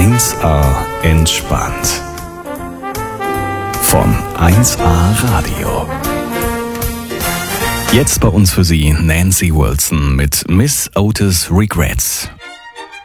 1A entspannt. Von 1A Radio. Jetzt bei uns für Sie Nancy Wilson mit Miss Otis Regrets.